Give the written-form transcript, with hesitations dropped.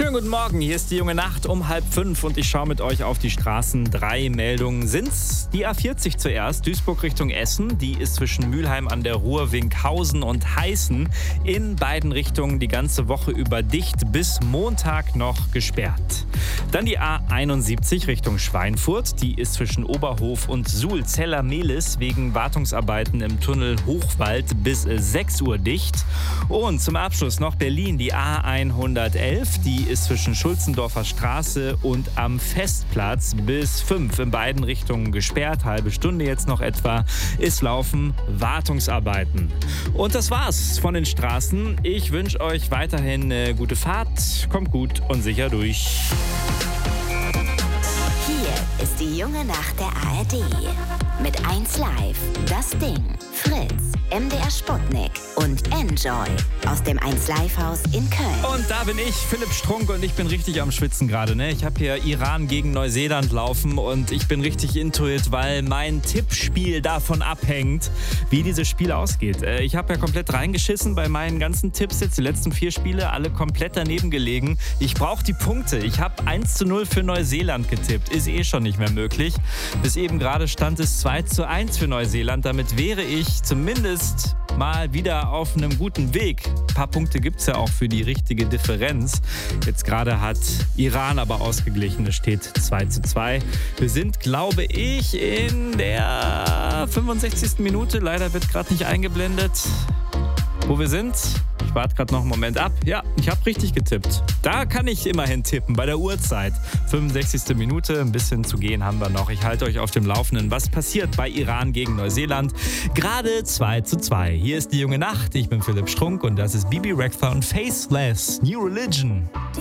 Schönen guten Morgen, hier ist die junge Nacht um 4:30 und ich schaue mit euch auf die Straßen. 3 Meldungen sind's. Die A40 zuerst, Duisburg Richtung Essen. Die ist zwischen Mülheim an der Ruhr, Winkhausen und Heißen in beiden Richtungen die ganze Woche über dicht, bis Montag noch gesperrt. Dann die A71 Richtung Schweinfurt. Die ist zwischen Oberhof und Suhl-Zeller-Mehlis wegen Wartungsarbeiten im Tunnel Hochwald bis 6 Uhr dicht. Und zum Abschluss noch Berlin, die A111. Die ist zwischen Schulzendorfer Straße und am Festplatz bis 5 in beiden Richtungen gesperrt. Halbe Stunde jetzt noch etwa. Es laufen Wartungsarbeiten. Und das war's von den Straßen. Ich wünsche euch weiterhin eine gute Fahrt. Kommt gut und sicher durch. Hier ist die junge Nacht der ARD. Mit 1Live, Das Ding, Fritz, MDR Sputnik und Enjoy aus dem 1Live-Haus in Köln. Und da bin ich, Philipp Strunk, und ich bin richtig am Schwitzen gerade. Ne? Ich habe hier Iran gegen Neuseeland laufen und ich bin richtig into it, weil mein Tippspiel davon abhängt, wie dieses Spiel ausgeht. Ich habe ja komplett reingeschissen bei meinen ganzen Tipps jetzt, die letzten 4 Spiele, alle komplett daneben gelegen. Ich brauche die Punkte. Ich habe 1:0 für Neuseeland getippt. Ist schon nicht mehr möglich. Bis eben gerade stand es 2:1 für Neuseeland. Damit wäre ich zumindest mal wieder auf einem guten Weg. Ein paar Punkte gibt es ja auch für die richtige Differenz. Jetzt gerade hat Iran aber ausgeglichen. Es steht 2:2. Wir sind, glaube ich, in der 65. Minute. Leider wird gerade nicht eingeblendet, wo wir sind. Ich warte gerade noch einen Moment ab. Ja, ich habe richtig getippt. Da kann ich immerhin tippen, bei der Uhrzeit. 65. Minute, ein bisschen zu gehen haben wir noch. Ich halte euch auf dem Laufenden, was passiert bei Iran gegen Neuseeland. Gerade 2:2. Hier ist die junge Nacht. Ich bin Philipp Strunk und das ist Bibi Rexha und Faceless New Religion. Die